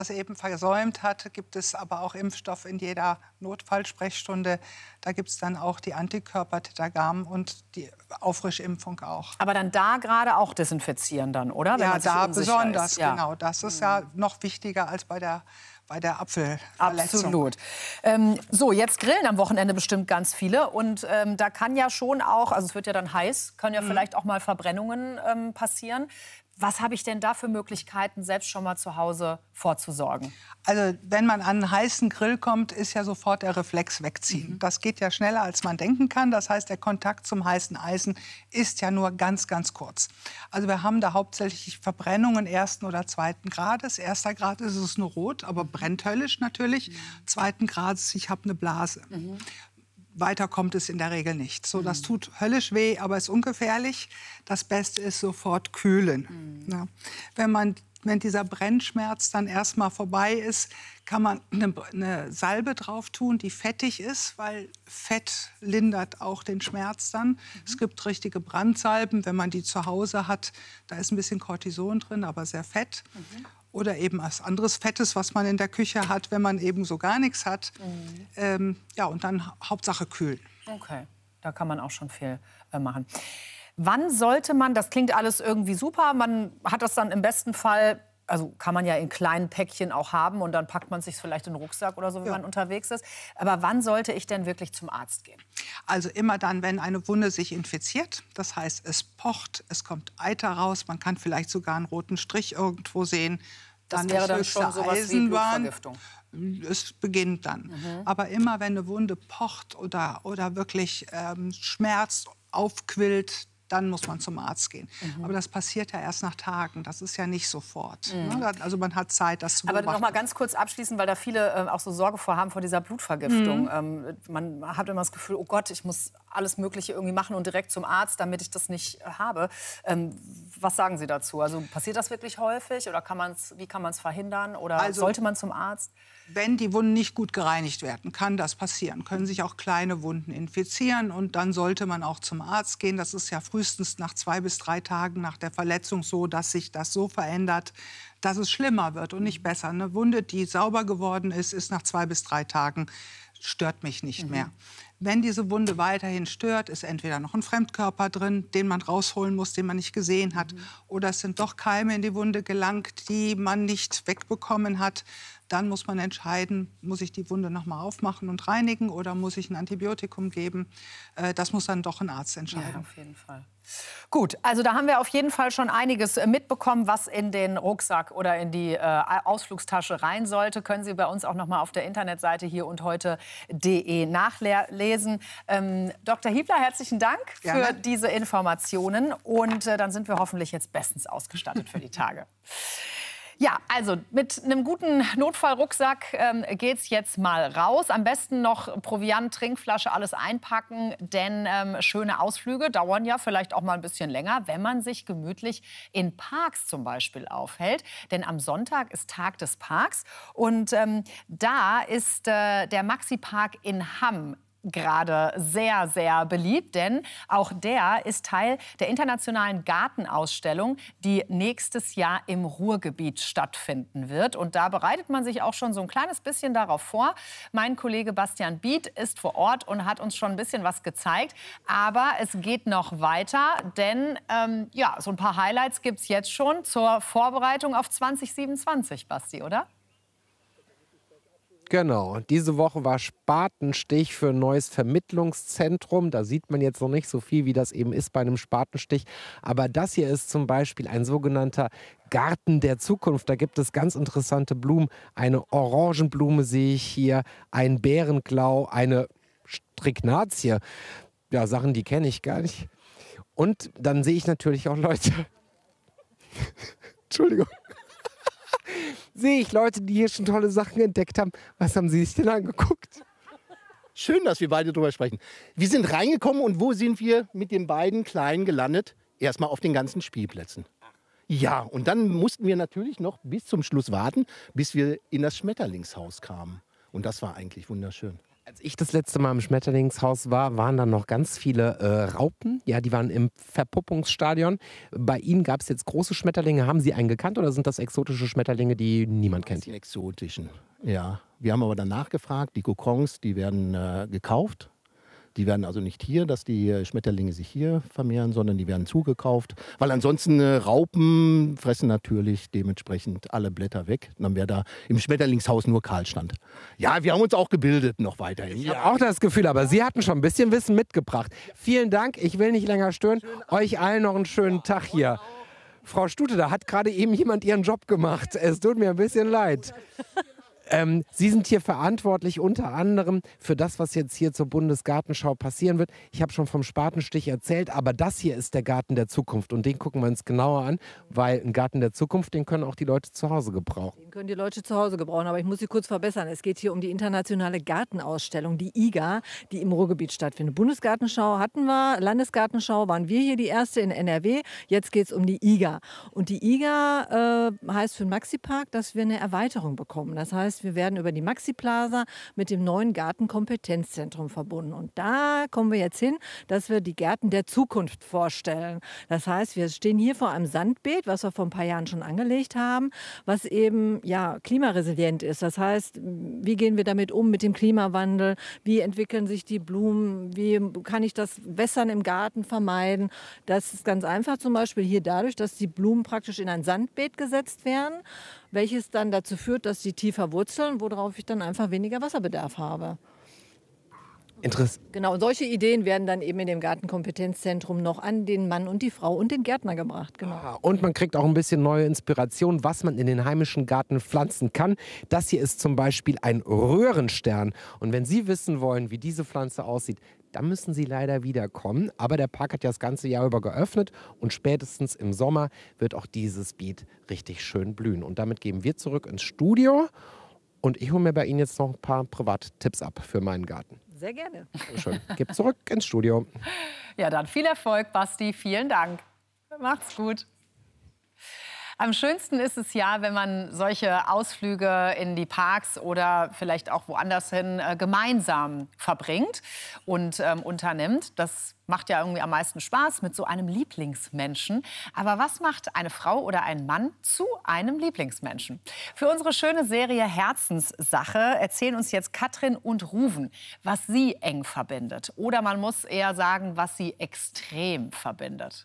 das eben versäumt hat, gibt es aber auch Impfstoff in jeder Notfallsprechstunde. Da gibt es dann auch die Antikörper Tetagam und die Auffrischimpfung auch. Aber dann da gerade auch desinfizieren dann, oder? Ja, da besonders, ja. genau. Das ist ja noch wichtiger als bei der Apfelverletzung. Absolut. So, jetzt grillen am Wochenende bestimmt ganz viele. Und da kann ja schon auch, also es wird ja dann heiß, können ja vielleicht auch mal Verbrennungen passieren. Was habe ich denn da für Möglichkeiten, selbst schon mal zu Hause vorzusorgen? Also wenn man an einen heißen Grill kommt, ist ja sofort der Reflex wegziehen. Das geht ja schneller, als man denken kann. Das heißt, der Kontakt zum heißen Eisen ist ja nur ganz, ganz kurz. Also wir haben da hauptsächlich Verbrennungen ersten oder zweiten Grades. Erster Grad ist es nur rot, aber brennt höllisch natürlich. Zweiten Grades, ich habe eine Blase. Weiter kommt es in der Regel nicht. So, das tut höllisch weh, aber ist ungefährlich. Das Beste ist sofort kühlen. Ja. Wenn dieser Brennschmerz dann erstmal vorbei ist, kann man eine Salbe drauf tun, die fettig ist, weil Fett lindert auch den Schmerz dann. Es gibt richtige Brandsalben, wenn man die zu Hause hat. Da ist ein bisschen Cortison drin, aber sehr fett. Oder eben was anderes Fettes, was man in der Küche hat, wenn man eben so gar nichts hat. Ja, und dann Hauptsache kühlen. Okay, da kann man auch schon viel machen. Wann sollte man, das klingt alles irgendwie super, man hat das dann im besten Fall, also kann man ja in kleinen Päckchen auch haben und dann packt man sich vielleicht in den Rucksack oder so, wenn man unterwegs ist. Aber wann sollte ich denn wirklich zum Arzt gehen? Also immer dann, wenn eine Wunde sich infiziert. Das heißt, es pocht, es kommt Eiter raus, man kann vielleicht sogar einen roten Strich irgendwo sehen. Das wäre dann schon sowas wie Blutvergiftung. Es beginnt dann. Aber immer, wenn eine Wunde pocht oder wirklich schmerzt, aufquillt, dann muss man zum Arzt gehen. Aber das passiert ja erst nach Tagen. Das ist ja nicht sofort. Ne? Also man hat Zeit, das zu beobachten. Aber noch mal ganz kurz abschließend, weil da viele auch so Sorge vorhaben vor dieser Blutvergiftung. Man hat immer das Gefühl, oh Gott, ich muss alles Mögliche irgendwie machen und direkt zum Arzt, damit ich das nicht habe. Was sagen Sie dazu? Also passiert das wirklich häufig oder wie kann man es verhindern? Oder sollte man zum Arzt? Wenn die Wunden nicht gut gereinigt werden, kann das passieren. Können sich auch kleine Wunden infizieren und dann sollte man auch zum Arzt gehen. Das ist ja frühestens nach 2 bis 3 Tagen nach der Verletzung so, dass sich das so verändert, dass es schlimmer wird und nicht besser. Eine Wunde, die sauber geworden ist, ist nach 2 bis 3 Tagen, stört mich nicht mehr. Wenn diese Wunde weiterhin stört, ist entweder noch ein Fremdkörper drin, den man rausholen muss, den man nicht gesehen hat, oder es sind doch Keime in die Wunde gelangt, die man nicht wegbekommen hat. Dann muss man entscheiden, muss ich die Wunde noch mal aufmachen und reinigen oder muss ich ein Antibiotikum geben. Das muss dann doch ein Arzt entscheiden. Ja, auf jeden Fall. Gut, also da haben wir auf jeden Fall schon einiges mitbekommen, was in den Rucksack oder in die Ausflugstasche rein sollte. Können Sie bei uns auch noch mal auf der Internetseite hier und heute.de nachlesen. Dr. Hiebler, herzlichen Dank für diese Informationen. Und dann sind wir hoffentlich jetzt bestens ausgestattet für die Tage. Ja, also mit einem guten Notfallrucksack geht's jetzt mal raus. Am besten noch Proviant, Trinkflasche, alles einpacken, denn schöne Ausflüge dauern ja vielleicht auch mal ein bisschen länger, wenn man sich gemütlich in Parks zum Beispiel aufhält. Denn am Sonntag ist Tag des Parks und da ist der Maxi-Park in Hamm gerade sehr, sehr beliebt, denn auch der ist Teil der internationalen Gartenausstellung, die nächstes Jahr im Ruhrgebiet stattfinden wird. Und da bereitet man sich auch schon so ein kleines bisschen darauf vor. Mein Kollege Bastian Biet ist vor Ort und hat uns schon ein bisschen was gezeigt. Aber es geht noch weiter, denn ja, so ein paar Highlights gibt es jetzt schon zur Vorbereitung auf 2027, Basti, oder? Genau, diese Woche war Spatenstich für ein neues Vermittlungszentrum. Da sieht man jetzt noch nicht so viel, wie das eben ist bei einem Spatenstich. Aber das hier ist zum Beispiel ein sogenannter Garten der Zukunft. Da gibt es ganz interessante Blumen. Eine Orangenblume sehe ich hier, ein Bärenklau, eine Stricknazie. Ja, Sachen, die kenne ich gar nicht. Und dann sehe ich natürlich auch Leute. Entschuldigung. Sehe ich Leute, die hier schon tolle Sachen entdeckt haben. Was haben Sie sich denn angeguckt? Schön, dass wir beide drüber sprechen. Wir sind reingekommen und wo sind wir mit den beiden Kleinen gelandet? Erstmal auf den ganzen Spielplätzen. Ja, und dann mussten wir natürlich noch bis zum Schluss warten, bis wir in das Schmetterlingshaus kamen. Und das war eigentlich wunderschön. Als ich das letzte Mal im Schmetterlingshaus war, waren da noch ganz viele Raupen. Ja, die waren im Verpuppungsstadion. Bei Ihnen gab es jetzt große Schmetterlinge. Haben Sie einen gekannt oder sind das exotische Schmetterlinge, die niemand kennt? Die exotischen, ja. Wir haben aber danach gefragt, die Kokons, die werden gekauft. Die werden also nicht hier, dass die Schmetterlinge sich hier vermehren, sondern die werden zugekauft. Weil ansonsten Raupen fressen natürlich dementsprechend alle Blätter weg. Und dann wäre da im Schmetterlingshaus nur Kahlstand. Ja, wir haben uns auch gebildet noch weiterhin. Ich habe auch das Gefühl, aber Sie hatten schon ein bisschen Wissen mitgebracht. Vielen Dank, ich will nicht länger stören. Euch allen noch einen schönen Tag hier. Frau Stute, da hat gerade eben jemand Ihren Job gemacht. Es tut mir ein bisschen leid. Sie sind hier verantwortlich unter anderem für das, was jetzt hier zur Bundesgartenschau passieren wird. Ich habe schon vom Spatenstich erzählt, aber das hier ist der Garten der Zukunft und den gucken wir uns genauer an, weil ein Garten der Zukunft, den können auch die Leute zu Hause gebrauchen. Den können die Leute zu Hause gebrauchen, aber ich muss Sie kurz verbessern. Es geht hier um die internationale Gartenausstellung, die IGA, die im Ruhrgebiet stattfindet. Bundesgartenschau hatten wir, Landesgartenschau waren wir hier die erste in NRW. Jetzt geht es um die IGA. Und die IGA heißt für den Maxi-Park, dass wir eine Erweiterung bekommen. Das heißt, wir werden über die Maxi-Plaza mit dem neuen Gartenkompetenzzentrum verbunden. Und da kommen wir jetzt hin, dass wir die Gärten der Zukunft vorstellen. Das heißt, wir stehen hier vor einem Sandbeet, was wir vor ein paar Jahren schon angelegt haben, was eben ja, klimaresilient ist. Das heißt, wie gehen wir damit um mit dem Klimawandel? Wie entwickeln sich die Blumen? Wie kann ich das Wässern im Garten vermeiden? Das ist ganz einfach zum Beispiel hier dadurch, dass die Blumen praktisch in ein Sandbeet gesetzt werden, welches dann dazu führt, dass sie tiefer wurzeln, worauf ich dann einfach weniger Wasserbedarf habe. Genau, und solche Ideen werden dann eben in dem Gartenkompetenzzentrum noch an den Mann und die Frau und den Gärtner gebracht. Genau. Und man kriegt auch ein bisschen neue Inspiration, was man in den heimischen Garten pflanzen kann. Das hier ist zum Beispiel ein Röhrenstern. Und wenn Sie wissen wollen, wie diese Pflanze aussieht, dann müssen Sie leider wiederkommen. Aber der Park hat ja das ganze Jahr über geöffnet und spätestens im Sommer wird auch dieses Beet richtig schön blühen. Und damit gehen wir zurück ins Studio und ich hole mir bei Ihnen jetzt noch ein paar Privattipps ab für meinen Garten. Sehr gerne. Schön. Gib zurück ins Studio. Ja, dann viel Erfolg, Basti. Vielen Dank. Macht's gut. Am schönsten ist es ja, wenn man solche Ausflüge in die Parks oder vielleicht auch woanders hin gemeinsam verbringt und unternimmt. Das macht ja irgendwie am meisten Spaß mit so einem Lieblingsmenschen. Aber was macht eine Frau oder ein Mann zu einem Lieblingsmenschen? Für unsere schöne Serie Herzenssache erzählen uns jetzt Katrin und Ruven, was sie eng verbindet. Oder man muss eher sagen, was sie extrem verbindet.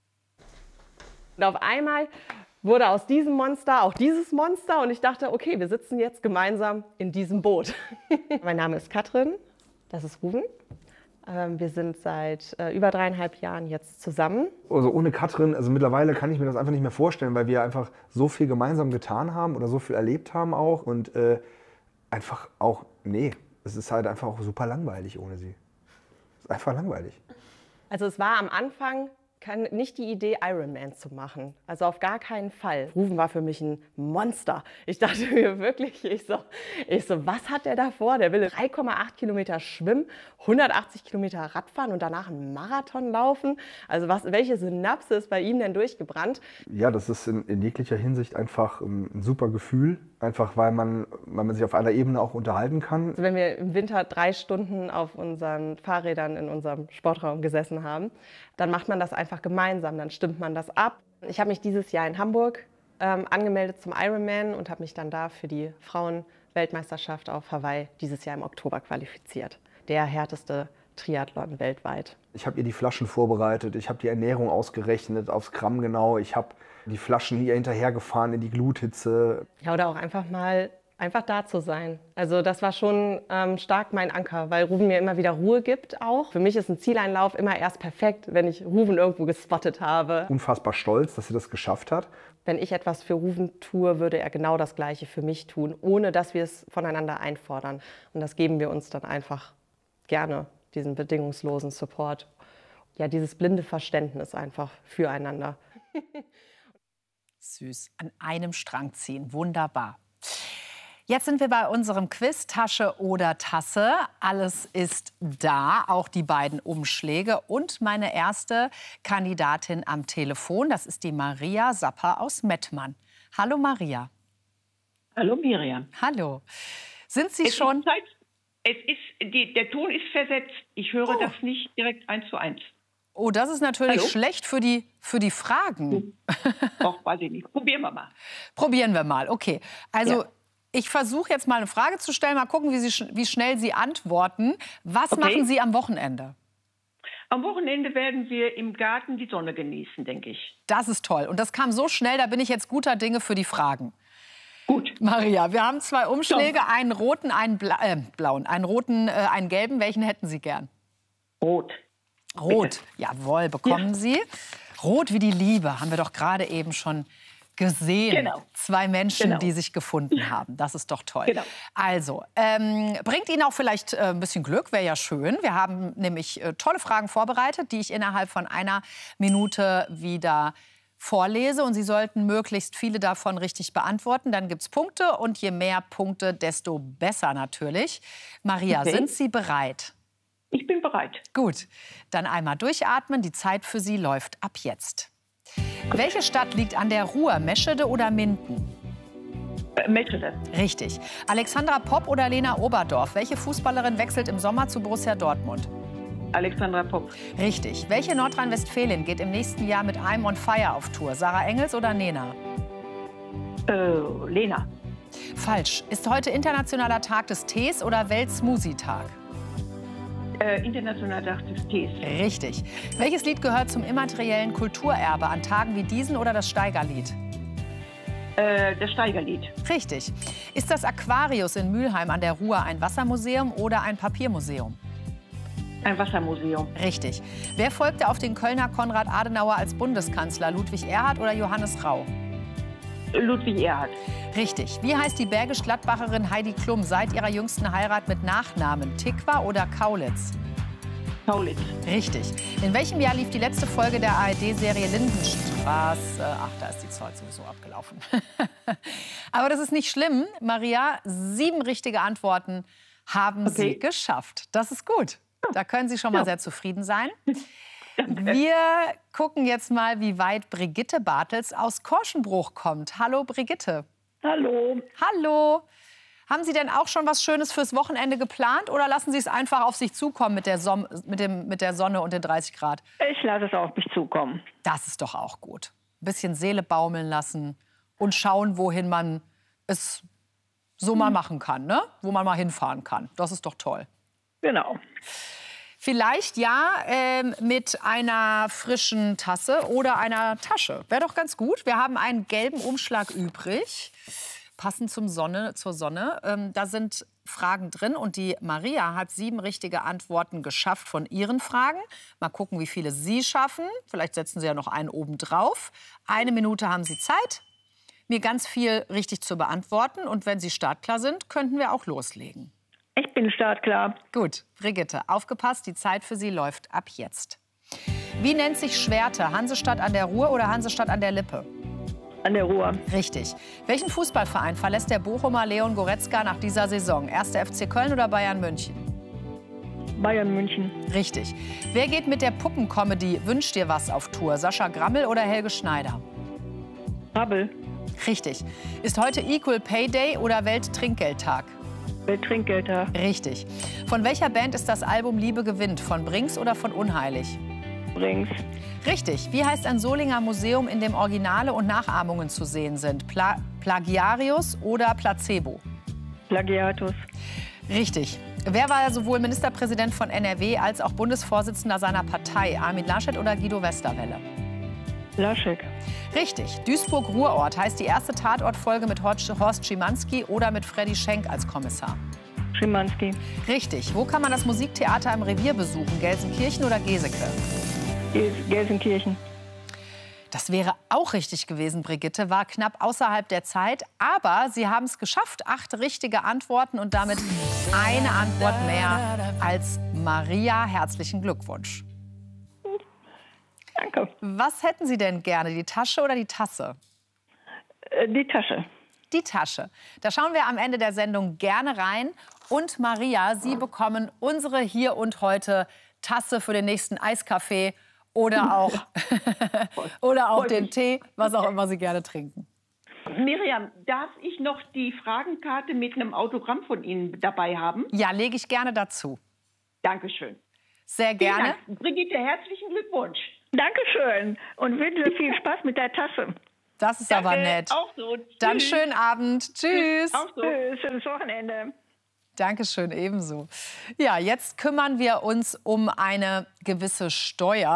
Und auf einmal wurde aus diesem Monster auch dieses Monster und ich dachte, okay, wir sitzen jetzt gemeinsam in diesem Boot. Mein Name ist Katrin, das ist Ruven. Wir sind seit über 3,5 Jahren jetzt zusammen. Also ohne Katrin, also mittlerweile kann ich mir das einfach nicht mehr vorstellen, weil wir einfach so viel gemeinsam getan haben oder so viel erlebt haben auch und einfach auch, nee, es ist halt einfach auch super langweilig ohne sie. Es ist einfach langweilig. Also es war am Anfang nicht die Idee, Ironman zu machen. Also auf gar keinen Fall. Ruven war für mich ein Monster. Ich dachte mir wirklich, ich so, was hat der da vor? Der will 3,8 Kilometer schwimmen, 180 Kilometer Radfahren und danach einen Marathon laufen. Also welche Synapse ist bei ihm denn durchgebrannt? Ja, das ist in jeglicher Hinsicht einfach ein super Gefühl. Einfach weil man sich auf einer Ebene auch unterhalten kann. Also wenn wir im Winter 3 Stunden auf unseren Fahrrädern in unserem Sportraum gesessen haben, dann macht man das einfach gemeinsam, dann stimmt man das ab. Ich habe mich dieses Jahr in Hamburg angemeldet zum Ironman und habe mich dann da für die Frauen-Weltmeisterschaft auf Hawaii dieses Jahr im Oktober qualifiziert. Der härteste Triathlon weltweit. Ich habe ihr die Flaschen vorbereitet, ich habe die Ernährung ausgerechnet, aufs Gramm genau. Ich habe die Flaschen hier hinterhergefahren in die Gluthitze. Ja, oder auch einfach da zu sein. Also das war schon stark mein Anker, weil Ruven mir immer wieder Ruhe gibt auch. Für mich ist ein Zieleinlauf immer erst perfekt, wenn ich Ruven irgendwo gespottet habe. Unfassbar stolz, dass sie das geschafft hat. Wenn ich etwas für Ruven tue, würde er genau das Gleiche für mich tun, ohne dass wir es voneinander einfordern. Und das geben wir uns dann einfach gerne, diesen bedingungslosen Support. Ja, dieses blinde Verständnis einfach füreinander. Süß, an einem Strang ziehen, wunderbar. Jetzt sind wir bei unserem Quiz Tasche oder Tasse. Alles ist da, auch die beiden Umschläge und meine erste Kandidatin am Telefon. Das ist die Maria Sapper aus Mettmann. Hallo Maria. Hallo Miriam. Hallo. Sind Sie schon? Der Ton ist versetzt. Ich höre das nicht direkt 1:1. Oh, das ist natürlich schlecht für die Fragen. Doch, weiß ich nicht. Probieren wir mal. Probieren wir mal, okay. Also ich versuche jetzt mal eine Frage zu stellen, mal gucken, wie schnell Sie antworten. Was machen Sie am Wochenende? Am Wochenende werden wir im Garten die Sonne genießen, denke ich. Das ist toll. Und das kam so schnell, da bin ich jetzt guter Dinge für die Fragen. Gut. Maria, wir haben 2 Umschläge, einen roten, einen blauen, einen roten, einen gelben. Welchen hätten Sie gern? Rot. Rot, bitte. jawohl, bekommen Sie. Rot wie die Liebe, haben wir doch gerade eben schon gesehen. Genau. 2 Menschen, die sich gefunden haben. Das ist doch toll. Genau. Also, bringt Ihnen auch vielleicht ein bisschen Glück, wäre ja schön. Wir haben nämlich tolle Fragen vorbereitet, die ich innerhalb von 1 Minute wieder vorlese. Und Sie sollten möglichst viele davon richtig beantworten. Dann gibt es Punkte und je mehr Punkte, desto besser natürlich. Maria, sind Sie bereit? Ich bin bereit. Gut, dann einmal durchatmen. Die Zeit für Sie läuft ab jetzt. Welche Stadt liegt an der Ruhr, Meschede oder Minden? Meschede. Richtig. Alexandra Popp oder Lena Oberdorf? Welche Fußballerin wechselt im Sommer zu Borussia Dortmund? Alexandra Popp. Richtig. Welche Nordrhein-Westfälin geht im nächsten Jahr mit I'm on Fire auf Tour? Sarah Engels oder Nena? Lena. Falsch. Ist heute internationaler Tag des Tees oder Welt-Smoothie-Tag? Internationaler Tag des Tees. Richtig. Welches Lied gehört zum immateriellen Kulturerbe an Tagen wie diesen oder das Steigerlied? Das Steigerlied. Richtig. Ist das Aquarius in Mülheim an der Ruhr ein Wassermuseum oder ein Papiermuseum? Ein Wassermuseum. Richtig. Wer folgte auf den Kölner Konrad Adenauer als Bundeskanzler? Ludwig Erhard oder Johannes Rau? Ludwig Erhard. Richtig. Wie heißt die Bergisch-Gladbacherin Heidi Klum seit ihrer jüngsten Heirat mit Nachnamen? Tikva oder Kaulitz? Kaulitz. Richtig. In welchem Jahr lief die letzte Folge der ARD-Serie Lindenstraße? Ach, da ist die Zeit sowieso abgelaufen. Aber das ist nicht schlimm. Maria, 7 richtige Antworten haben Sie geschafft. Das ist gut. Da können Sie schon mal sehr zufrieden sein. Wir gucken jetzt mal, wie weit Brigitte Bartels aus Korschenbruch kommt. Hallo, Brigitte. Hallo. Hallo. Haben Sie denn auch schon was Schönes fürs Wochenende geplant oder lassen Sie es einfach auf sich zukommen mit der Sonne und den 30 Grad? Ich lasse es auf mich zukommen. Das ist doch auch gut. Ein bisschen Seele baumeln lassen und schauen, wohin man es so mal machen kann, ne? Wo man mal hinfahren kann. Das ist doch toll. Genau. Vielleicht mit einer frischen Tasse oder einer Tasche. Wäre doch ganz gut. Wir haben einen gelben Umschlag übrig, passend zur Sonne. Da sind Fragen drin und die Maria hat 7 richtige Antworten geschafft von ihren Fragen. Mal gucken, wie viele Sie schaffen. Vielleicht setzen Sie ja noch einen oben drauf. 1 Minute haben Sie Zeit, mir ganz viel richtig zu beantworten. Und wenn Sie startklar sind, könnten wir auch loslegen. Ich bin startklar. Gut, Brigitte, aufgepasst, die Zeit für Sie läuft ab jetzt. Wie nennt sich Schwerte? Hansestadt an der Ruhr oder Hansestadt an der Lippe? An der Ruhr. Richtig. Welchen Fußballverein verlässt der Bochumer Leon Goretzka nach dieser Saison? 1. FC Köln oder Bayern München? Bayern München. Richtig. Wer geht mit der Puppencomedy Wünsch dir was auf Tour? Sascha Grammel oder Helge Schneider? Rabbel. Richtig. Ist heute Equal Pay Day oder Welttrinkgeldtag? Welttrinkgeldtag. Richtig. Von welcher Band ist das Album Liebe gewinnt? Von Brings oder von Unheilig? Brings. Richtig. Wie heißt ein Solinger Museum, in dem Originale und Nachahmungen zu sehen sind? Plagiarius oder Placebo? Plagiatus. Richtig. Wer war sowohl Ministerpräsident von NRW als auch Bundesvorsitzender seiner Partei? Armin Laschet oder Guido Westerwelle? Laschet. Richtig. Duisburg-Ruhrort heißt die erste Tatortfolge mit Horst Schimanski oder mit Freddy Schenk als Kommissar? Schimanski. Richtig. Wo kann man das Musiktheater im Revier besuchen? Gelsenkirchen oder Geseke? Gelsenkirchen. Das wäre auch richtig gewesen, Brigitte. War knapp außerhalb der Zeit. Aber Sie haben es geschafft. 8 richtige Antworten und damit eine Antwort mehr als Maria. Herzlichen Glückwunsch. Danke. Was hätten Sie denn gerne, die Tasche oder die Tasse? Die Tasche. Die Tasche. Da schauen wir am Ende der Sendung gerne rein. Und Maria, Sie bekommen unsere Hier und Heute Tasse für den nächsten Eiskaffee oder auch, oder auch den Tee, was auch immer Sie gerne trinken. Miriam, darf ich noch die Fragenkarte mit einem Autogramm von Ihnen dabei haben? Ja, lege ich gerne dazu. Dankeschön. Sehr gerne. Vielen Dank. Brigitte, herzlichen Glückwunsch. Dankeschön und wünsche viel Spaß mit der Tasse. Das ist Danke, aber nett. auch so. Dann Tschüss. schönen Abend. Tschüss. Auch so. Tschüss, schönes Wochenende. Dankeschön, ebenso. Ja, jetzt kümmern wir uns um eine gewisse Steuer.